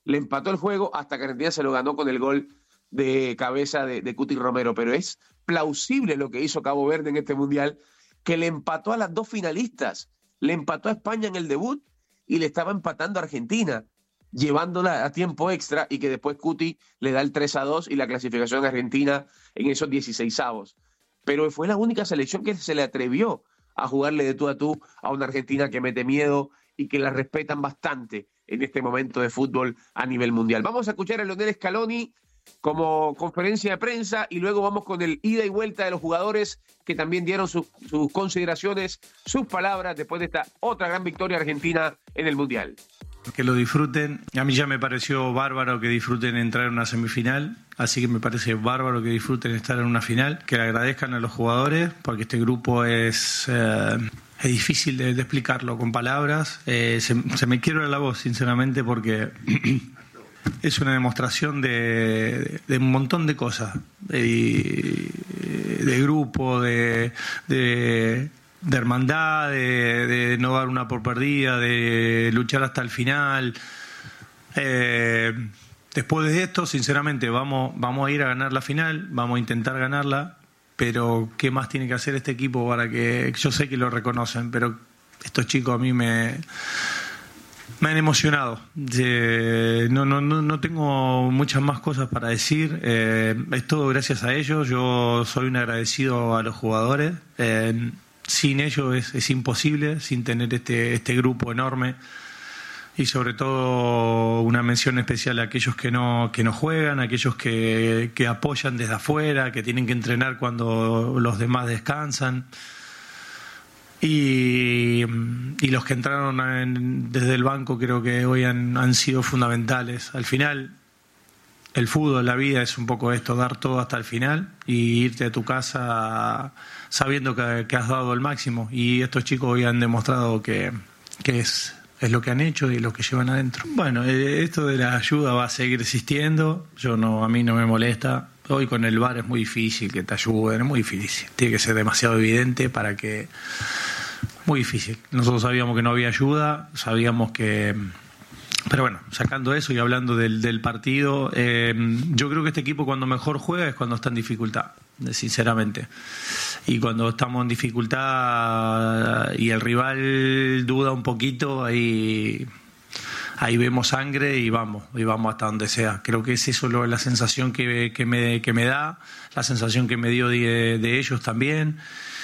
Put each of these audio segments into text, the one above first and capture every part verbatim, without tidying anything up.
le empató el juego hasta que Argentina se lo ganó con el gol de cabeza de, de Cuti Romero. Pero es plausible lo que hizo Cabo Verde en este Mundial, que le empató a las dos finalistas. Le empató a España en el debut y le estaba empatando a Argentina, llevándola a tiempo extra, y que después Cuti le da el tres a dos y la clasificación a Argentina en esos dieciseisavos. Pero fue la única selección que se le atrevió a jugarle de tú a tú a una Argentina que mete miedo y que la respetan bastante en este momento de fútbol a nivel mundial. Vamos a escuchar a Lionel Scaloni como conferencia de prensa y luego vamos con el ida y vuelta de los jugadores que también dieron su, sus consideraciones, sus palabras después de esta otra gran victoria argentina en el Mundial. Que lo disfruten. A mí ya me pareció bárbaro que disfruten entrar en una semifinal, así que me parece bárbaro que disfruten estar en una final, que le agradezcan a los jugadores, porque este grupo es, eh, es difícil de, de explicarlo con palabras. Eh, se, se me quiebra la voz, sinceramente, porque es una demostración de, de un montón de cosas, de, de grupo, de... de de hermandad, de, de no dar una por perdida, de luchar hasta el final. Eh, después de esto, sinceramente, vamos, vamos a ir a ganar la final, vamos a intentar ganarla, pero ¿qué más tiene que hacer este equipo para que... Yo sé que lo reconocen, pero estos chicos a mí me... Me han emocionado. Eh, no, no, no, no tengo muchas más cosas para decir. Eh, es todo gracias a ellos. Yo soy un agradecido a los jugadores. Eh, sin ellos es, es imposible, sin tener este, este grupo enorme. Y sobre todo una mención especial a aquellos que no, que no juegan, a aquellos que, que apoyan desde afuera, que tienen que entrenar cuando los demás descansan. Y, y los que entraron en, desde el banco creo que hoy han, han sido fundamentales. Al final, el fútbol, la vida es un poco esto, dar todo hasta el final y irte a tu casa sabiendo que, que has dado el máximo. Y estos chicos hoy han demostrado que, que es, es lo que han hecho y lo que llevan adentro. Bueno, esto de la ayuda va a seguir existiendo. Yo no, a mí no me molesta. Hoy con el V A R es muy difícil que te ayuden, es muy difícil. Tiene que ser demasiado evidente para que... Muy difícil. Nosotros sabíamos que no había ayuda, sabíamos que... Pero bueno, sacando eso y hablando del, del partido, eh, yo creo que este equipo cuando mejor juega es cuando está en dificultad, sinceramente. Y cuando estamos en dificultad y el rival duda un poquito, ahí... Ahí vemos sangre y vamos, y vamos hasta donde sea. Creo que es eso lo, la sensación que, que, me, que me da, la sensación que me dio de, de ellos también.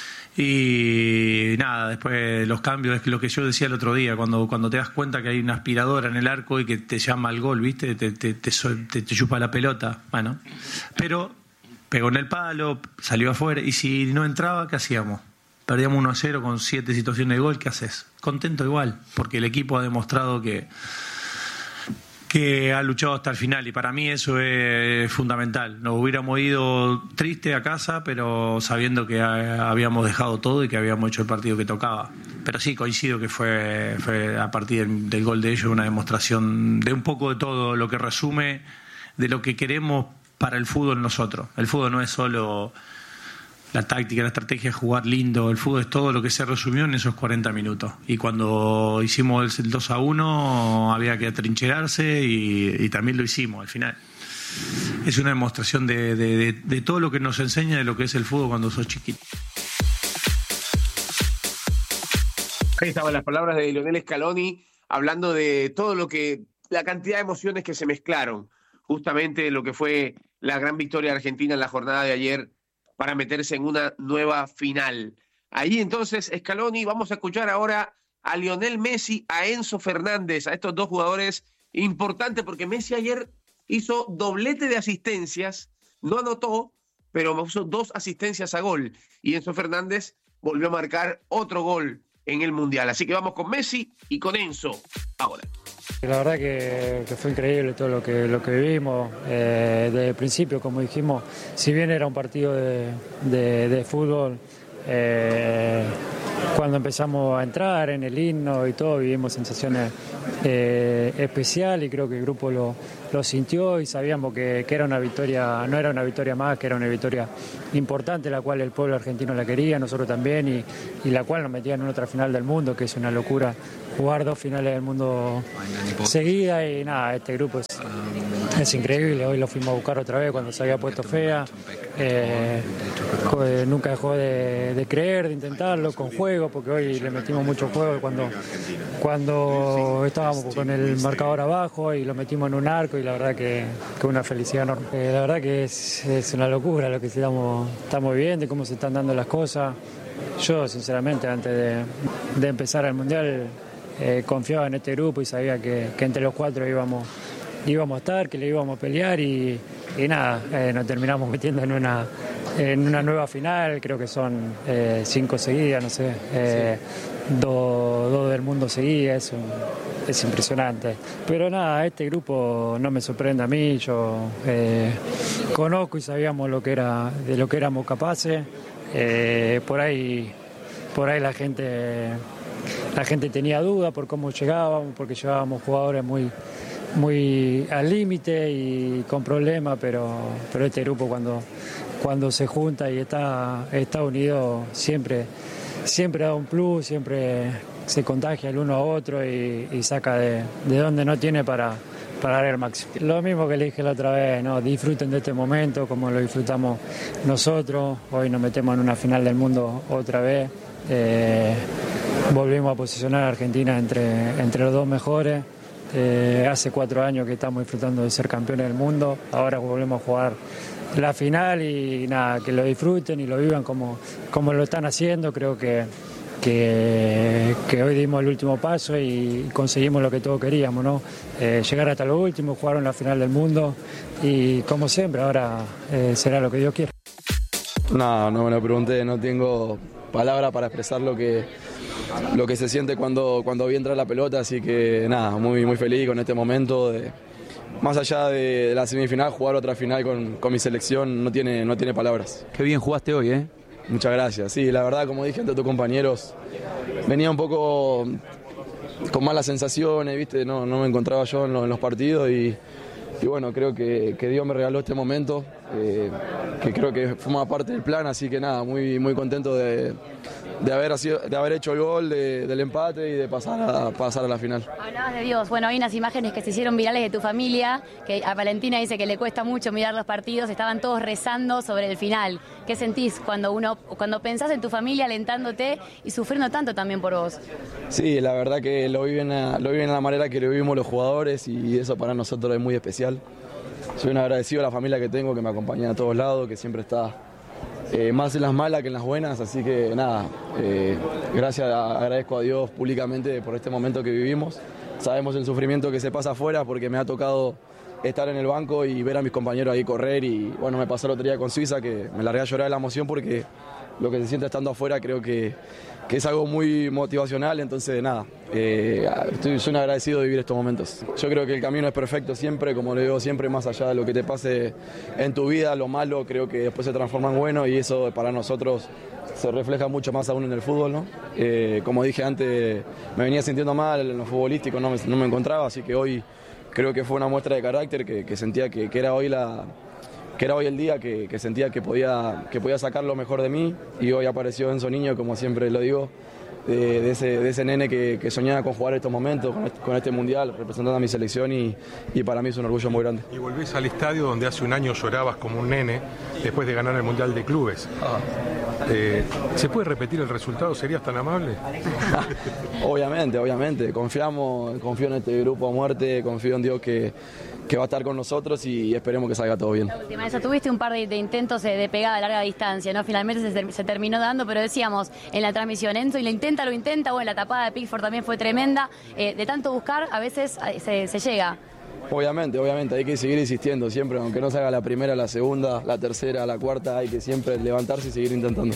Y nada, después los cambios, es lo que yo decía el otro día, cuando, cuando te das cuenta que hay una aspiradora en el arco y que te llama al gol, ¿viste? Te, te, te, te, te chupa la pelota. Bueno, pero pegó en el palo, salió afuera, y si no entraba, ¿qué hacíamos? Perdíamos uno a cero con siete situaciones de gol, ¿qué haces? Contento igual, porque el equipo ha demostrado que, que ha luchado hasta el final, y para mí eso es fundamental. Nos hubiéramos ido triste a casa, pero sabiendo que habíamos dejado todo y que habíamos hecho el partido que tocaba. Pero sí, coincido que fue, fue a partir del, del gol de ellos una demostración de un poco de todo, lo que resume de lo que queremos para el fútbol nosotros. El fútbol no es solo... La táctica, la estrategia es jugar lindo. El fútbol es todo lo que se resumió en esos cuarenta minutos. Y cuando hicimos el dos a uno había que atrincherarse y, y también lo hicimos al final. Es una demostración de, de, de, de todo lo que nos enseña de lo que es el fútbol cuando sos chiquito. Ahí estaban las palabras de Lionel Scaloni hablando de todo lo que, la cantidad de emociones que se mezclaron justamente en lo que fue la gran victoria de Argentina en la jornada de ayer para meterse en una nueva final. Ahí entonces, Scaloni, vamos a escuchar ahora a Lionel Messi, a Enzo Fernández, a estos dos jugadores importantes, porque Messi ayer hizo doblete de asistencias, no anotó, pero hizo dos asistencias a gol, y Enzo Fernández volvió a marcar otro gol en el Mundial. Así que vamos con Messi y con Enzo ahora. La verdad que, que fue increíble todo lo que, lo que vivimos. Eh, desde el principio, como dijimos, si bien era un partido de, de, de fútbol, eh, cuando empezamos a entrar en el himno y todo, vivimos sensaciones eh, especiales, y creo que el grupo lo, lo sintió, y sabíamos que, que era una victoria, no era una victoria más, que era una victoria importante, la cual el pueblo argentino la quería, nosotros también, y, y la cual nos metía en otra final del mundo, que es una locura jugar dos finales del mundo seguidas y nada, este grupo es, es increíble. Hoy lo fuimos a buscar otra vez cuando se había puesto fea. Eh, nunca dejó de, de creer, de intentarlo con juego, porque hoy le metimos mucho juego cuando, cuando estábamos con el marcador abajo y lo metimos en un arco y la verdad que, que una felicidad enorme. Eh, la verdad que es, es una locura lo que estamos, estamos viviendo y cómo se están dando las cosas. Yo sinceramente antes de, de empezar el Mundial eh, confiaba en este grupo y sabía que, que entre los cuatro íbamos, íbamos a estar, que le íbamos a pelear y, y nada, eh, nos terminamos metiendo en una, en una nueva final, creo que son eh, cinco seguidas, no sé, eh, sí. dos, dos del mundo seguidas, es, un, es impresionante. Pero nada, este grupo no me sorprende a mí, yo eh, conozco y sabíamos lo que era, de lo que éramos capaces. Eh, por ahí por ahí la gente la gente tenía dudas por cómo llegábamos, porque llevábamos jugadores muy muy al límite y con problemas, pero pero este grupo cuando cuando se junta y está está unido siempre siempre da un plus, siempre se contagia el uno a otro y, y saca de, de donde no tiene para para dar el máximo. Lo mismo que le dije la otra vez, ¿no? Disfruten de este momento como lo disfrutamos nosotros. Hoy nos metemos en una final del mundo otra vez. Eh, volvimos a posicionar a Argentina entre, entre los dos mejores. Eh, hace cuatro años que estamos disfrutando de ser campeones del mundo. Ahora volvemos a jugar la final y nada, que lo disfruten y lo vivan como, como lo están haciendo. Creo que Que, que hoy dimos el último paso y conseguimos lo que todos queríamos, ¿no? Eh, llegar hasta lo último, jugar en la final del mundo y como siempre, ahora eh, será lo que Dios quiera. No, no me lo pregunté, no tengo palabras para expresar lo que, lo que se siente cuando, cuando vi entrar la pelota, así que nada, muy, muy feliz con este momento. De, más allá de la semifinal, jugar otra final con, con mi selección no tiene, no tiene palabras. Qué bien jugaste hoy, ¿eh? Muchas gracias. Sí, la verdad, como dije ante tus compañeros, venía un poco con malas sensaciones, ¿viste? No, no me encontraba yo en los, en los partidos y, y bueno, creo que, que Dios me regaló este momento, eh, que creo que forma parte del plan, así que nada, muy, muy contento de, de, haber, sido, de haber hecho el gol, de, del empate y de pasar a, pasar a la final. Hablabas de Dios, bueno, hay unas imágenes que se hicieron virales de tu familia, que a Valentina dice que le cuesta mucho mirar los partidos, estaban todos rezando sobre el final. ¿Qué sentís cuando uno, cuando pensás en tu familia alentándote y sufriendo tanto también por vos? Sí, la verdad que lo viven, a, lo viven de la manera que lo vivimos los jugadores y eso para nosotros es muy especial. Soy un agradecido a la familia que tengo, que me acompaña a todos lados, que siempre está eh, más en las malas que en las buenas, así que nada, eh, gracias, agradezco a Dios públicamente por este momento que vivimos. Sabemos el sufrimiento que se pasa afuera porque me ha tocado estar en el banco y ver a mis compañeros ahí correr y bueno, me pasó el otro día con Suiza que me largué a llorar de la emoción porque lo que se siente estando afuera creo que, que es algo muy motivacional, entonces nada, eh, estoy, soy un agradecido de vivir estos momentos. Yo creo que el camino es perfecto siempre, como lo digo siempre, más allá de lo que te pase en tu vida, lo malo creo que después se transforma en bueno y eso para nosotros se refleja mucho más aún en el fútbol, ¿no? Eh, como dije antes, me venía sintiendo mal en lo futbolístico, no me, no me encontraba, así que hoy creo que fue una muestra de carácter que, que sentía que, que era hoy la que era hoy el día que, que sentía que podía que podía sacar lo mejor de mí y hoy apareció Enzo Niño, como siempre lo digo, de, de, ese, de ese nene que, que soñaba con jugar estos momentos, con este, con este mundial, representando a mi selección y, y para mí es un orgullo muy grande. Y volvés al estadio donde hace un año llorabas como un nene después de ganar el Mundial de Clubes. Ah. Eh, ¿Se puede repetir el resultado? ¿Serías tan amable? Obviamente, obviamente. Confiamos, confío en este grupo a muerte, confío en Dios que, que va a estar con nosotros y esperemos que salga todo bien. La última, eso, tuviste un par de, de intentos de, de pegada a larga distancia, ¿no? Finalmente se, se terminó dando, pero decíamos en la transmisión, Enzo y lo intenta, lo intenta, bueno, la tapada de Pickford también fue tremenda. Eh, de tanto buscar, a veces se, se llega. Obviamente, obviamente, hay que seguir insistiendo siempre, aunque no se haga la primera, la segunda, la tercera, la cuarta, hay que siempre levantarse y seguir intentando.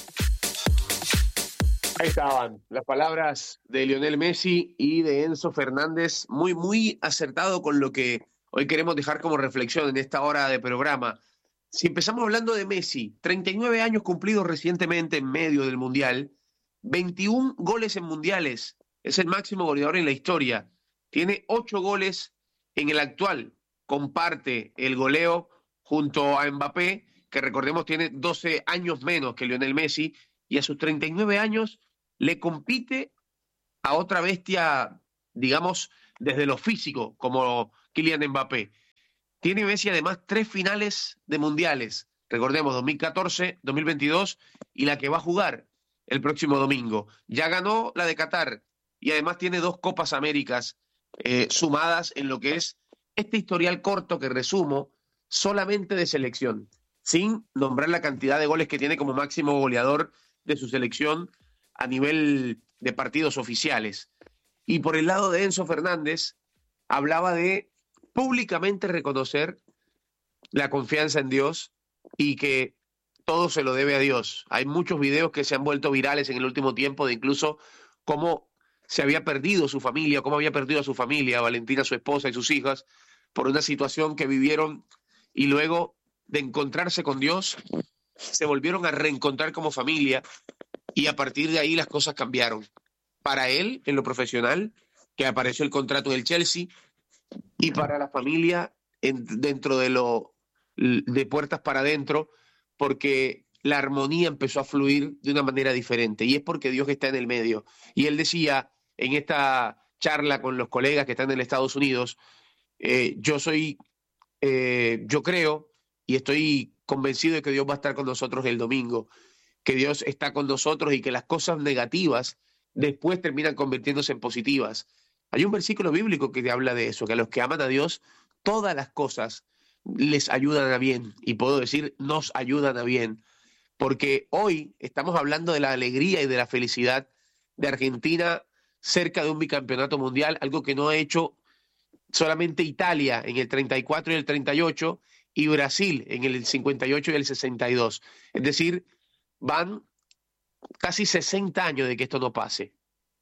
Ahí estaban las palabras de Lionel Messi y de Enzo Fernández, muy, muy acertado con lo que hoy queremos dejar como reflexión en esta hora de programa. Si empezamos hablando de Messi, treinta y nueve años cumplidos recientemente en medio del Mundial, veintiún goles en mundiales, es el máximo goleador en la historia, tiene ocho goles en el actual, comparte el goleo junto a Mbappé, que recordemos tiene doce años menos que Lionel Messi, y a sus treinta y nueve años le compite a otra bestia digamos, desde lo físico, como Kylian Mbappé. Tiene Messi además tres finales de mundiales. Recordemos, dos mil catorce, dos mil veintidós y la que va a jugar el próximo domingo. Ya ganó la de Qatar y además tiene dos Copas Américas eh, sumadas en lo que es este historial corto que resumo solamente de selección, sin nombrar la cantidad de goles que tiene como máximo goleador de su selección a nivel de partidos oficiales. Y por el lado de Enzo Fernández, hablaba de públicamente reconocer la confianza en Dios y que todo se lo debe a Dios. Hay muchos videos que se han vuelto virales en el último tiempo de incluso cómo se había perdido su familia, cómo había perdido a su familia, a Valentina, su esposa y sus hijas, por una situación que vivieron y luego de encontrarse con Dios, se volvieron a reencontrar como familia y a partir de ahí las cosas cambiaron. Para él, en lo profesional, que apareció el contrato del Chelsea, y para la familia en, dentro de lo de puertas para adentro, porque la armonía empezó a fluir de una manera diferente y es porque Dios está en el medio. Y él decía en esta charla con los colegas que están en Estados Unidos, eh, yo soy, eh, yo creo y estoy convencido de que Dios va a estar con nosotros el domingo, que Dios está con nosotros y que las cosas negativas después terminan convirtiéndose en positivas. Hay un versículo bíblico que te habla de eso, que a los que aman a Dios, todas las cosas les ayudan a bien, y puedo decir, nos ayudan a bien, porque hoy estamos hablando de la alegría y de la felicidad de Argentina cerca de un bicampeonato mundial, algo que no ha hecho solamente Italia en el treinta y cuatro y el treinta y ocho, y Brasil en el cincuenta y ocho y el sesenta y dos. Es decir, van casi sesenta años de que esto no pase.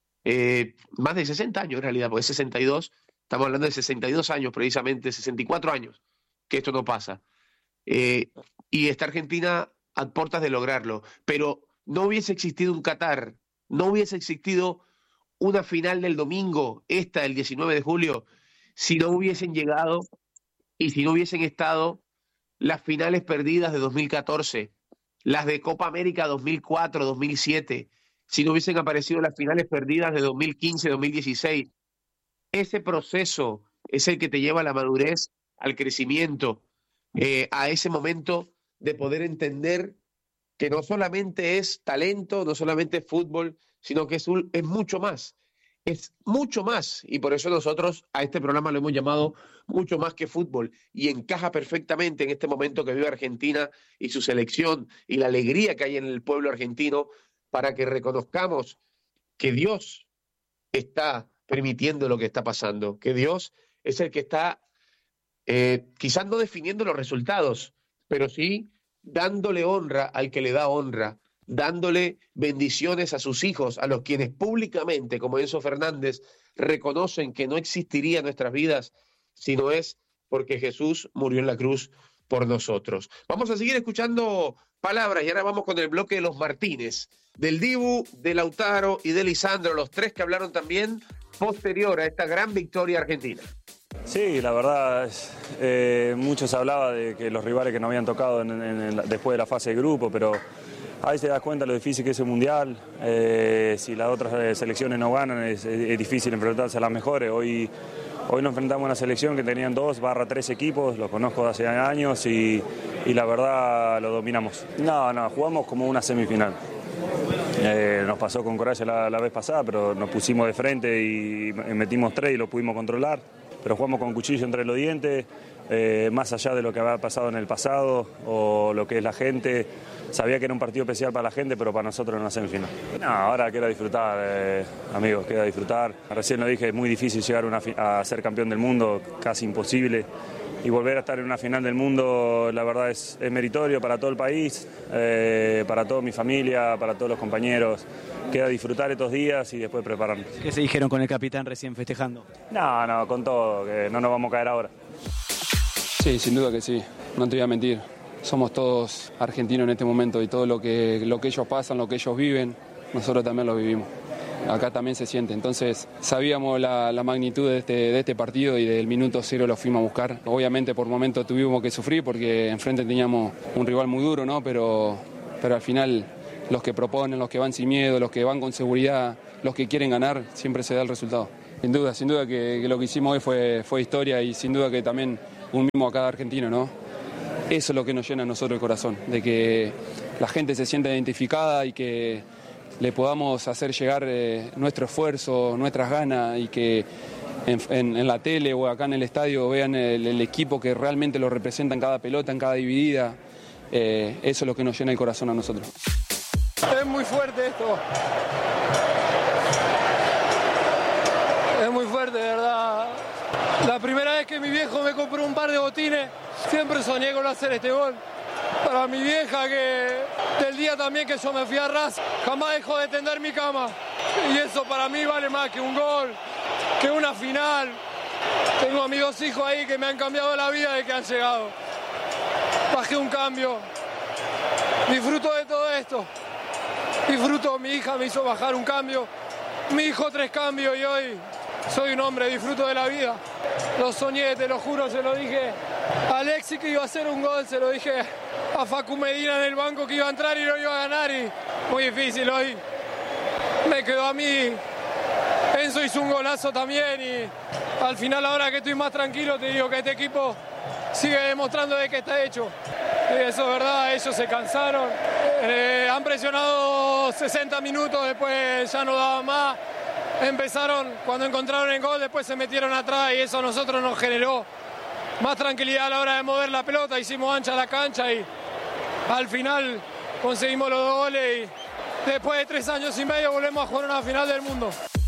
Eh, más de sesenta años en realidad, porque es sesenta y dos, estamos hablando de sesenta y dos años precisamente, sesenta y cuatro años que esto no pasa. Eh, y está Argentina a puertas de lograrlo, pero no hubiese existido un Qatar, no hubiese existido una final del domingo, esta del diecinueve de julio, si no hubiesen llegado y si no hubiesen estado las finales perdidas de dos mil catorce, las de Copa América dos mil cuatro, dos mil siete, si no hubiesen aparecido las finales perdidas de dos mil quince, dos mil dieciséis. Ese proceso es el que te lleva a la madurez, al crecimiento, eh, a ese momento de poder entender que no solamente es talento, no solamente es fútbol, sino que es, un, es mucho más. Es mucho más, y por eso nosotros a este programa lo hemos llamado Mucho Más que Fútbol, y encaja perfectamente en este momento que vive Argentina y su selección y la alegría que hay en el pueblo argentino, para que reconozcamos que Dios está permitiendo lo que está pasando, que Dios es el que está eh, quizás no definiendo los resultados, pero sí dándole honra al que le da honra, dándole bendiciones a sus hijos, a los quienes públicamente, como Enzo Fernández, reconocen que no existiría en nuestras vidas si no es porque Jesús murió en la cruz por nosotros. Vamos a seguir escuchando palabras y ahora vamos con el bloque de los Martínez, del Dibu, de Lautaro y de Lisandro, los tres que hablaron también posterior a esta gran victoria argentina. Sí, la verdad, es, eh, mucho se hablaba de que los rivales que no habían tocado en, en, en, después de la fase de grupo, pero ahí te das cuenta lo difícil que es el Mundial. Eh, si las otras selecciones no ganan, es, es difícil enfrentarse a las mejores. Hoy, hoy nos enfrentamos a una selección que tenían dos barra tres equipos, los conozco de hace años y, y la verdad lo dominamos. No, no, jugamos como una semifinal. Eh, nos pasó con Croacia la, la vez pasada, pero nos pusimos de frente y metimos tres y lo pudimos controlar. Pero jugamos con cuchillo entre los dientes, eh, más allá de lo que había pasado en el pasado o lo que es la gente. Sabía que era un partido especial para la gente, pero para nosotros en la semifinal. No, ahora queda disfrutar, eh, amigos, queda disfrutar. Recién lo dije, es muy difícil llegar una a ser campeón del mundo, casi imposible. Y volver a estar en una final del mundo, la verdad es, es meritorio para todo el país, eh, para toda mi familia, para todos los compañeros. Queda disfrutar estos días y después prepararnos. ¿Qué se dijeron con el capitán recién festejando? No, no, con todo, que no nos vamos a caer ahora. Sí, sin duda que sí, no te voy a mentir. Somos todos argentinos en este momento y todo lo que, lo que ellos pasan, lo que ellos viven, nosotros también lo vivimos. Acá también se siente, entonces sabíamos la, la magnitud de este, de este partido y del minuto cero lo fuimos a buscar. Obviamente por momentos tuvimos que sufrir porque enfrente teníamos un rival muy duro, ¿no? Pero, pero al final los que proponen, los que van sin miedo, los que van con seguridad, los que quieren ganar, siempre se da el resultado. Sin duda, sin duda que, que lo que hicimos hoy fue, fue historia y sin duda que también unimos a cada argentino, ¿no? Eso es lo que nos llena a nosotros el corazón, de que la gente se sienta identificada y que le podamos hacer llegar eh, nuestro esfuerzo, nuestras ganas y que en, en, en la tele o acá en el estadio vean el, el equipo que realmente lo representa en cada pelota, en cada dividida. Eh, eso es lo que nos llena el corazón a nosotros. Es muy fuerte esto. Es muy fuerte, de verdad. La primera vez que mi viejo me compró un par de botines, siempre soñé con hacer este gol. Para mi vieja, que del día también que yo me fui a Ras, jamás dejó de tender mi cama. Y eso para mí vale más que un gol, que una final. Tengo a mis dos hijos ahí que me han cambiado la vida de que han llegado. Bajé un cambio. Disfruto de todo esto. Disfruto, mi hija me hizo bajar un cambio. Mi hijo tres cambios y hoy soy un hombre, disfruto de la vida. Lo soñé, te lo juro, se lo dije a Alexis que iba a hacer un gol, se lo dije a Facu Medina en el banco que iba a entrar y no iba a ganar y muy difícil hoy. Me quedó a mí. Enzo hizo un golazo también y al final ahora que estoy más tranquilo te digo que este equipo sigue demostrando de qué está hecho. Y eso es verdad, ellos se cansaron. Eh, han presionado sesenta minutos, después ya no daban más. Empezaron, cuando encontraron el gol, después se metieron atrás y eso a nosotros nos generó más tranquilidad a la hora de mover la pelota. Hicimos ancha la cancha y al final conseguimos los dos goles y después de tres años y medio volvemos a jugar una final del mundo.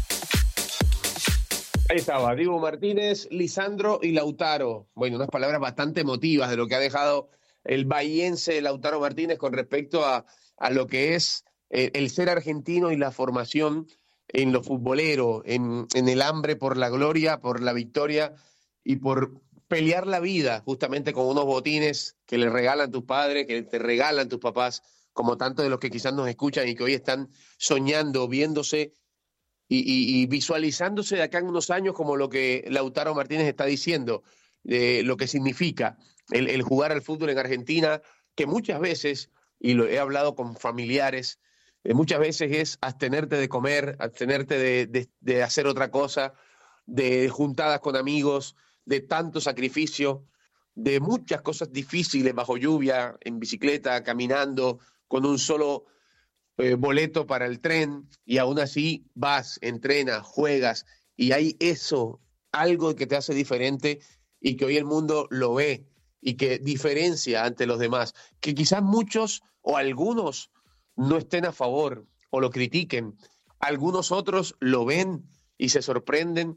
Ahí estaba, Dibu Martínez, Lisandro y Lautaro. Bueno, unas palabras bastante emotivas de lo que ha dejado el bahiense Lautaro Martínez con respecto a, a lo que es eh, el ser argentino y la formación en lo futbolero, en, en el hambre por la gloria, por la victoria y por pelear la vida justamente con unos botines que le regalan tus padres, que te regalan tus papás, como tantos de los que quizás nos escuchan y que hoy están soñando, viéndose y, y, y visualizándose de acá en unos años como lo que Lautaro Martínez está diciendo, de lo que significa el, el jugar al fútbol en Argentina, que muchas veces, y lo he hablado con familiares, eh, muchas veces es abstenerte de comer, abstenerte de, de, de hacer otra cosa, de juntadas con amigos, de tanto sacrificio, de muchas cosas difíciles bajo lluvia, en bicicleta, caminando, con un solo eh, boleto para el tren, y aún así vas, entrenas, juegas, y hay eso, algo que te hace diferente y que hoy el mundo lo ve y que diferencia ante los demás, que quizás muchos o algunos no estén a favor o lo critiquen, algunos otros lo ven y se sorprenden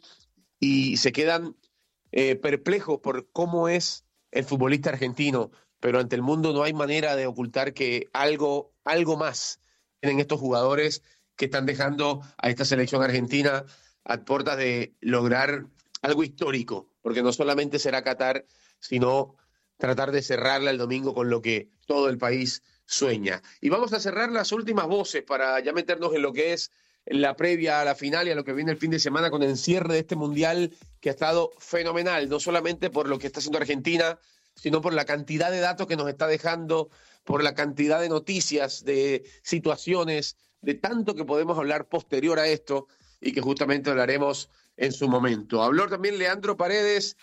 y se quedan eh, perplejos por cómo es el futbolista argentino, pero ante el mundo no hay manera de ocultar que algo, algo más tienen estos jugadores que están dejando a esta selección argentina a puertas de lograr algo histórico, porque no solamente será Qatar, sino tratar de cerrarla el domingo con lo que todo el país sueña. Y vamos a cerrar las últimas voces para ya meternos en lo que es la previa a la final y a lo que viene el fin de semana con el cierre de este Mundial que ha estado fenomenal, no solamente por lo que está haciendo Argentina, sino por la cantidad de datos que nos está dejando, por la cantidad de noticias, de situaciones, de tanto que podemos hablar posterior a esto y que justamente hablaremos en su momento. Habló también Leandro Paredes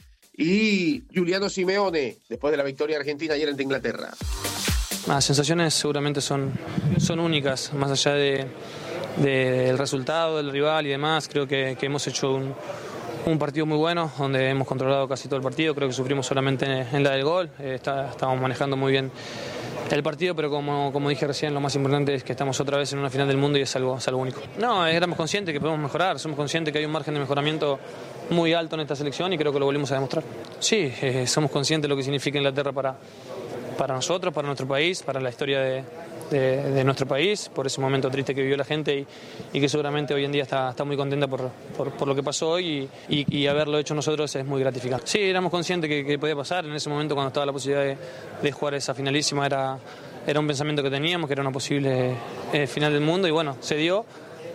y Giuliano Simeone después de la victoria argentina ayer ante Inglaterra. Las sensaciones seguramente son, son únicas, más allá de, de, del resultado del rival y demás. Creo que, que hemos hecho un, un partido muy bueno, donde hemos controlado casi todo el partido. Creo que sufrimos solamente en, en la del gol. Eh, está, estábamos manejando muy bien el partido, pero como, como dije recién, lo más importante es que estamos otra vez en una final del mundo y es algo, es algo único. No, éramos conscientes que podemos mejorar, somos conscientes que hay un margen de mejoramiento muy alto en esta selección y creo que lo volvimos a demostrar. Sí, eh, somos conscientes de lo que significa Inglaterra para, para nosotros, para nuestro país, para la historia de, de, de nuestro país, por ese momento triste que vivió la gente y, y que seguramente hoy en día está, está muy contenta por, por, por lo que pasó hoy y, y, y haberlo hecho nosotros es muy gratificante. Sí, éramos conscientes que, que podía pasar, en ese momento cuando estaba la posibilidad de, de jugar esa finalísima era, era un pensamiento que teníamos, que era una posible eh, final del mundo y bueno, se dio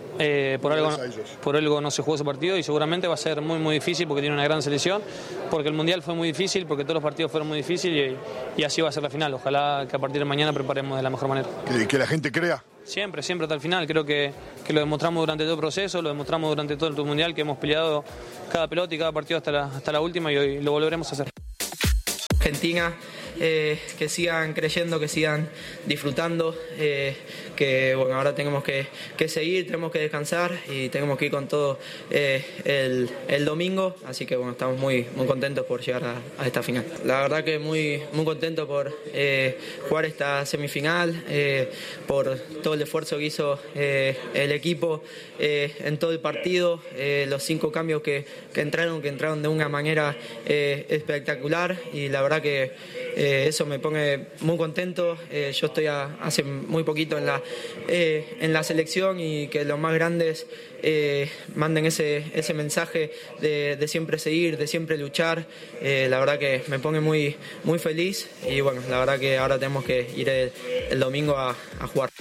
Eh, por, algo, por algo no se jugó ese partido y seguramente va a ser muy muy difícil porque tiene una gran selección, porque el Mundial fue muy difícil, porque todos los partidos fueron muy difíciles y, y así va a ser la final. Ojalá que a partir de mañana preparemos de la mejor manera. Que, que la gente crea. Siempre, siempre hasta el final. Creo que, que lo demostramos durante todo el proceso, lo demostramos durante todo el Mundial, que hemos peleado cada pelota y cada partido hasta la, hasta la última y hoy lo volveremos a hacer. Argentina, eh, que sigan creyendo, que sigan disfrutando, eh, que bueno, ahora tenemos que, que seguir, tenemos que descansar y tenemos que ir con todo eh, el, el domingo, así que bueno, estamos muy, muy contentos por llegar a, a esta final. La verdad que muy, muy contento por eh, jugar esta semifinal, eh, por todo el esfuerzo que hizo eh, el equipo eh, en todo el partido, eh, los cinco cambios que, que entraron, que entraron de una manera eh, espectacular y la verdad que eh, eso me pone muy contento. Eh, yo estoy a, hace muy poquito en la, eh, en la selección y que los más grandes eh, manden ese, ese mensaje de, de siempre seguir, de siempre luchar. Eh, la verdad que me pone muy, muy feliz y bueno, la verdad que ahora tenemos que ir el, el domingo a, a jugar.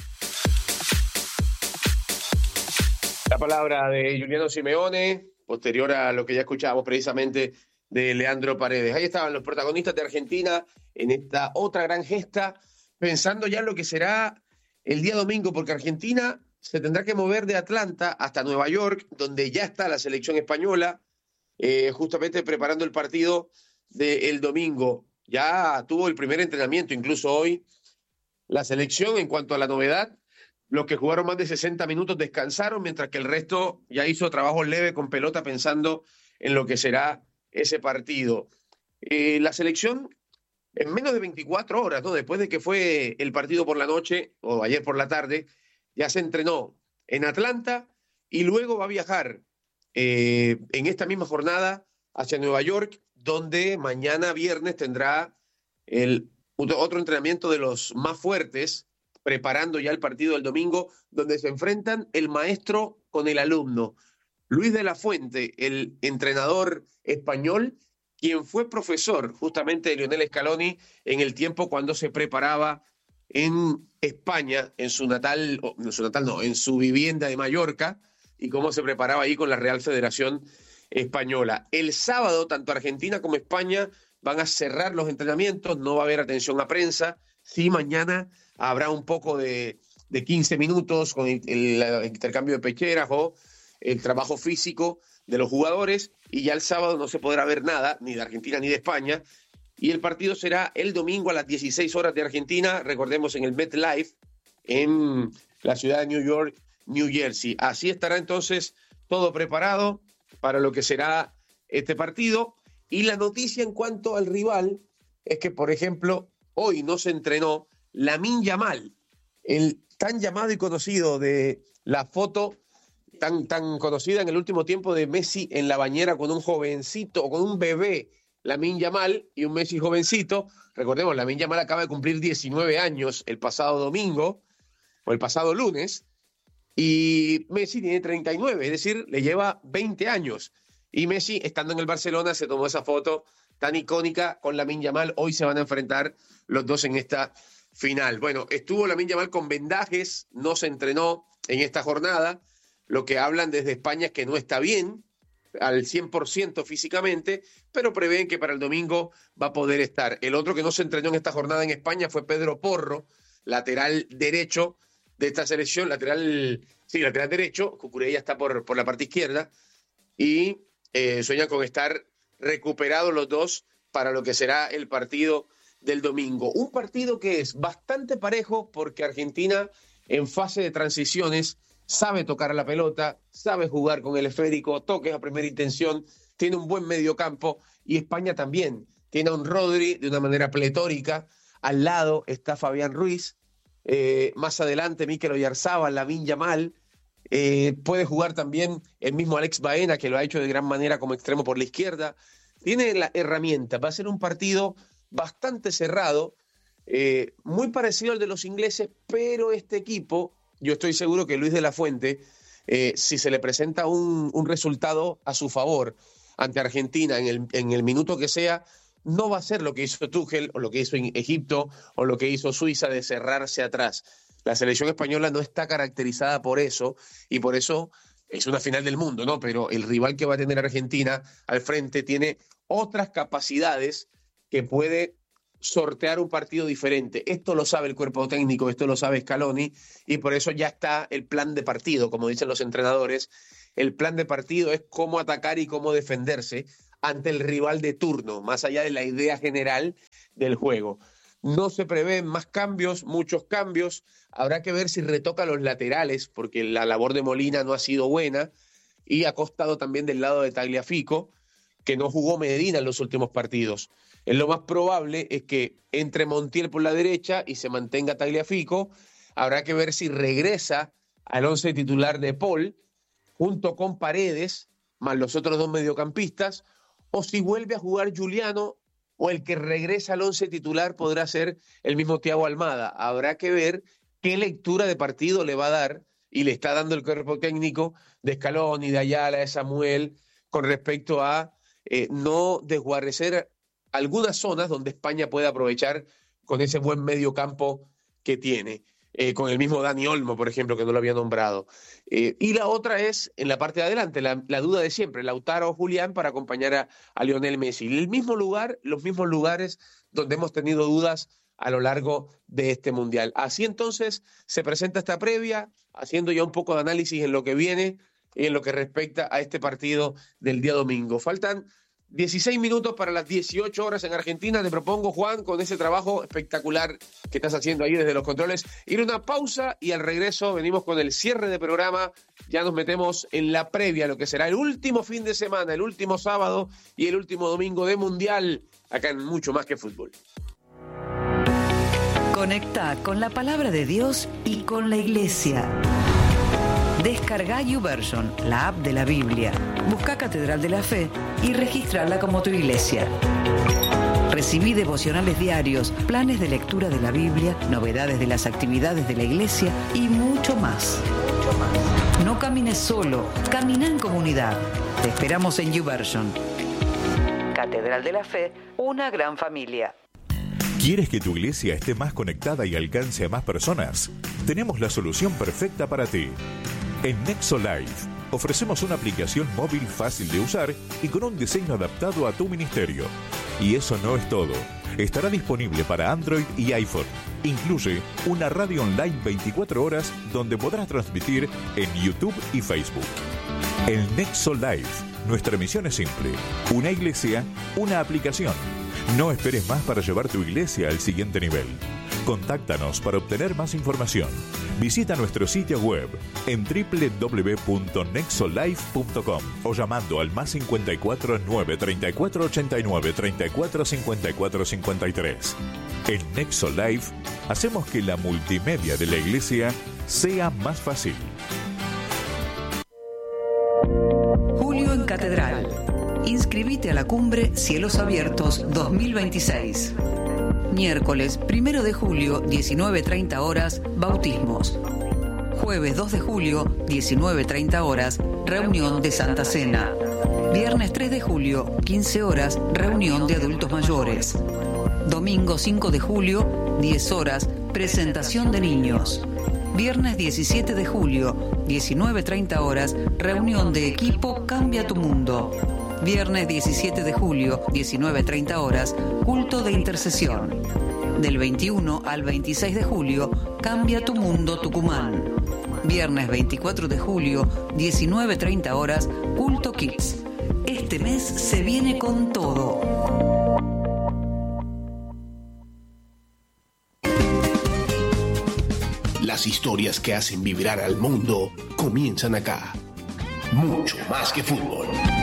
La palabra de Juliano Simeone, posterior a lo que ya escuchábamos precisamente de Leandro Paredes. Ahí estaban los protagonistas de Argentina en esta otra gran gesta, pensando ya en lo que será el día domingo, porque Argentina se tendrá que mover de Atlanta hasta Nueva York, donde ya está la selección española, eh, justamente preparando el partido del domingo. Ya tuvo el primer entrenamiento, incluso hoy, la selección. En cuanto a la novedad, los que jugaron más de sesenta minutos descansaron, mientras que el resto ya hizo trabajo leve con pelota pensando en lo que será ese partido. Eh, la selección en menos de veinticuatro horas, ¿no? Después de que fue el partido por la noche o ayer por la tarde, ya se entrenó en Atlanta y luego va a viajar eh, en esta misma jornada hacia Nueva York, donde mañana viernes tendrá el otro entrenamiento de los más fuertes, preparando ya el partido del domingo, donde se enfrentan el maestro con el alumno. Luis de la Fuente, el entrenador español, quien fue profesor justamente de Lionel Scaloni en el tiempo cuando se preparaba en España, en su natal, en su natal no, en su vivienda de Mallorca, y cómo se preparaba ahí con la Real Federación Española. El sábado, tanto Argentina como España van a cerrar los entrenamientos, no va a haber atención a prensa. Sí, mañana habrá un poco de, de quince minutos con el, el, el intercambio de pecheras o el trabajo físico de los jugadores, y ya el sábado no se podrá ver nada, ni de Argentina ni de España, y el partido será el domingo a las dieciséis horas de Argentina, recordemos en el MetLife, en la ciudad de New York, New Jersey. Así estará entonces todo preparado para lo que será este partido, y la noticia en cuanto al rival es que, por ejemplo, hoy no se entrenó Lamine Yamal, el tan llamado y conocido de la foto tan, tan conocida en el último tiempo de Messi en la bañera con un jovencito o con un bebé, Lamine Yamal, y un Messi jovencito. Recordemos, Lamine Yamal acaba de cumplir diecinueve años el pasado domingo, o el pasado lunes, y Messi tiene treinta y nueve, es decir, le lleva veinte años. Y Messi, estando en el Barcelona, se tomó esa foto tan icónica con Lamine Yamal. Hoy se van a enfrentar los dos en esta final. Bueno, estuvo Lamine Yamal con vendajes, no se entrenó en esta jornada. Lo que hablan desde España es que no está bien al cien por ciento físicamente, pero prevén que para el domingo va a poder estar. El otro que no se entrenó en esta jornada en España fue Pedro Porro, lateral derecho de esta selección, lateral, sí, lateral derecho. Cucurella está por, por la parte izquierda, y eh, sueñan con estar recuperados los dos para lo que será el partido del domingo. Un partido que es bastante parejo, porque Argentina en fase de transiciones sabe tocar la pelota, sabe jugar con el esférico, toques a primera intención, tiene un buen mediocampo, y España también tiene a un Rodri de una manera pletórica. Al lado está Fabián Ruiz, eh, más adelante Mikel Oyarzabal, Lamine Yamal, eh, puede jugar también el mismo Alex Baena, que lo ha hecho de gran manera como extremo por la izquierda. Tiene la herramienta, va a ser un partido bastante cerrado, eh, muy parecido al de los ingleses, pero este equipo, yo estoy seguro que Luis de la Fuente, eh, si se le presenta un, un resultado a su favor ante Argentina en el, en el minuto que sea, no va a ser lo que hizo Tuchel o lo que hizo en Egipto o lo que hizo Suiza, de cerrarse atrás. La selección española no está caracterizada por eso, y por eso es una final del mundo, ¿no? Pero el rival que va a tener Argentina al frente tiene otras capacidades que puede sortear un partido diferente. Esto lo sabe el cuerpo técnico, esto lo sabe Scaloni, y por eso ya está el plan de partido, como dicen los entrenadores. El plan de partido es cómo atacar y cómo defenderse ante el rival de turno, más allá de la idea general del juego. No se prevén más cambios, muchos cambios. Habrá que ver si retoca los laterales, porque la labor de Molina no ha sido buena, y ha costado también del lado de Tagliafico, que no jugó Medina en los últimos partidos. Es lo más probable es que entre Montiel por la derecha y se mantenga Tagliafico. Habrá que ver si regresa al once titular de Paul, junto con Paredes, más los otros dos mediocampistas, o si vuelve a jugar Giuliano, o el que regresa al once titular podrá ser el mismo Thiago Almada. Habrá que ver qué lectura de partido le va a dar y le está dando el cuerpo técnico de Scaloni, de Ayala, de Samuel, con respecto a eh, no desguarrecer algunas zonas donde España puede aprovechar con ese buen medio campo que tiene, eh, con el mismo Dani Olmo, por ejemplo, que no lo había nombrado. Eh, y la otra es, en la parte de adelante, la, la duda de siempre, Lautaro o Julián para acompañar a, a Lionel Messi. El mismo lugar, los mismos lugares donde hemos tenido dudas a lo largo de este Mundial. Así entonces se presenta esta previa, haciendo ya un poco de análisis en lo que viene y en lo que respecta a este partido del día domingo. Faltan dieciséis minutos para las dieciocho horas en Argentina. Te propongo, Juan, con ese trabajo espectacular que estás haciendo ahí desde los controles, ir a una pausa y al regreso venimos con el cierre de programa. Ya nos metemos en la previa, lo que será el último fin de semana, el último sábado y el último domingo de Mundial, acá en Mucho Más que Fútbol. Conecta con la palabra de Dios y con la iglesia. Descarga YouVersion, la app de la Biblia. Busca Catedral de la Fe y registrala como tu iglesia. Recibí devocionales diarios, planes de lectura de la Biblia, novedades de las actividades de la iglesia y mucho más. No camines solo, camina en comunidad. Te esperamos en YouVersion. Catedral de la Fe, una gran familia. ¿Quieres que tu iglesia esté más conectada y alcance a más personas? Tenemos la solución perfecta para ti. En Nexo Life ofrecemos una aplicación móvil fácil de usar y con un diseño adaptado a tu ministerio. Y eso no es todo. Estará disponible para Android y iPhone. Incluye una radio online veinticuatro horas donde podrás transmitir en YouTube y Facebook. El Nexo Life. Nuestra misión es simple. Una iglesia, una aplicación. No esperes más para llevar tu iglesia al siguiente nivel. Contáctanos para obtener más información. Visita nuestro sitio web en doble u doble u doble u punto nexolife punto com o llamando al más cincuenta y cuatro, nueve treinta y cuatro ochenta y nueve, treinta y cuatro cincuenta y cuatro cincuenta y tres. En Nexo Life hacemos que la multimedia de la iglesia sea más fácil. Julio en Catedral. Inscribite a la cumbre Cielos Abiertos dos mil veintiséis. Miércoles primero de julio, diecinueve treinta horas, bautismos. Jueves dos de julio, diecinueve treinta horas, reunión de Santa Cena. Viernes tres de julio, quince horas, reunión de adultos mayores. Domingo cinco de julio, diez horas, presentación de niños. Viernes diecisiete de julio, diecinueve treinta horas, reunión de equipo Cambia tu Mundo. Viernes diecisiete de julio, diecinueve treinta horas, culto de intercesión. Del veintiuno al veintiséis de julio, Cambia tu Mundo Tucumán. Viernes veinticuatro de julio, diecinueve treinta horas, culto Kids. Este mes se viene con todo. Las historias que hacen vibrar al mundo comienzan acá. Mucho Más que Fútbol.